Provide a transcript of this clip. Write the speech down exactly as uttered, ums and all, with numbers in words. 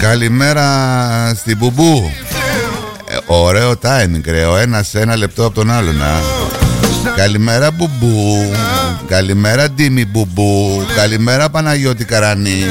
Καλημέρα στην Μπουμπού. ε, Ωραίο timing ρε, ο ένας ένα λεπτό από τον άλλον. Α. Καλημέρα Μπουμπού. Καλημέρα Ντίμη Μπουμπού. Καλημέρα Παναγιώτη Καρανή.